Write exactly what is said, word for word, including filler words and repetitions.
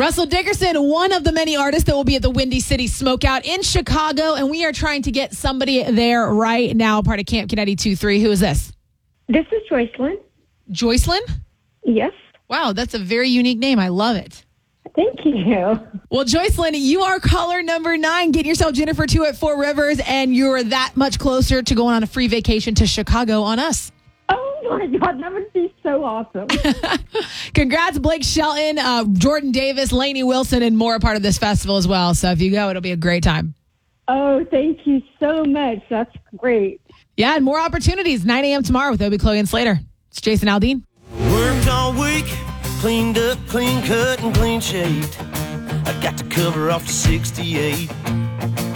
Russell Dickerson, one of the many artists that will be at the Windy City Smokeout in Chicago, and we are trying to get somebody there right now, part of Camp Kennedy two three. Who is this? This is Joycelyn. Joycelyn? Yes. Wow, that's a very unique name. I love it. Thank you. Well, Joycelyn, you are caller number nine. Get yourself Jennifer two at Four Rivers, and you're that much closer to going on a free vacation to Chicago on us. Oh, my God. That would be so awesome. Congrats, Blake Shelton, uh, Jordan Davis, Lainey Wilson, and more a part of this festival as well. So if you go, it'll be a great time. Oh, thank you so much. That's great. Yeah, and more opportunities. nine a.m. tomorrow with Obie, Chloe, and Slater. It's Jason Aldean. Worked all week, cleaned up, clean cut, and clean shaved. I got to cover off to sixty-eight.